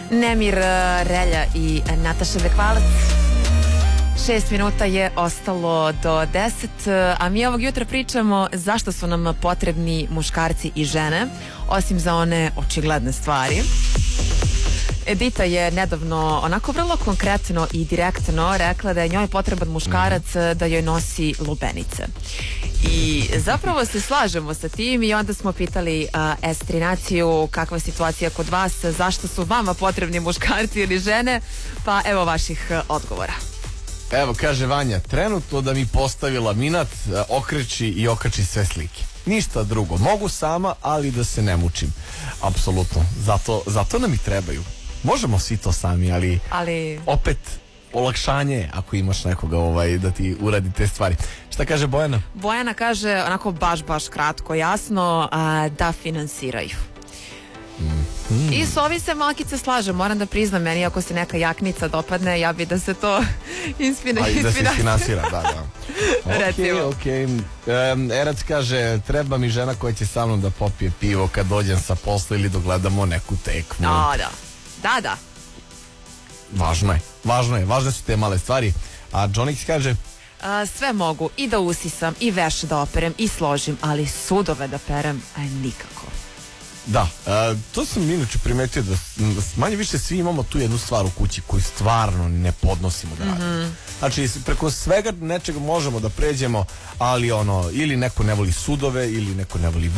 Nemir Relja i Nataša Bekvalac. 6 minuta je ostalo do 10, a mi ovog jutra pričamo zašto su nam potrebni muškarci i žene, osim za one očigledne stvari. Edita je nedavno onako vrlo konkretno i direktno rekla da je njoj potreban muškarac da joj nosi lubenice. I zapravo se slažemo sa tim i onda smo pitali S3 naciju kakva je situacija kod vas, zašto su vama potrebni muškarci ili žene, pa evo vaših odgovora. Evo, kaže Vanja, trenutno da mi postavi laminat, okreći i okači sve slike. Ništa drugo. Mogu sama, ali da se ne mučim. Apsolutno. Zato nam i trebaju. Možemo svi to sami, ali opet olakšanje ako imaš nekoga da ti uradi te stvari. Šta kaže Bojana? Bojana kaže onako baš kratko, jasno, da finansiraju. I s ovim se malkice slažem, moram da priznam, meni ako se neka jaknica dopadne, ja bi da se to da se finansira, da. Ok. Erac kaže, treba mi žena koja će sa mnom da popije pivo kad dođem sa posla ili dogledamo neku tekmu. Da. Važne su te male stvari. A Jonix kaže, sve mogu, i da usisam, i veš da operem, i složim, ali sudove da perem, nikako. Da, to sam inače primetio da manje više svi imamo tu jednu stvar u kući koju stvarno ne podnosimo da radimo. Znači, preko svega nečega možemo da pređemo, ali ili neko ne voli sudove, ili neko ne voli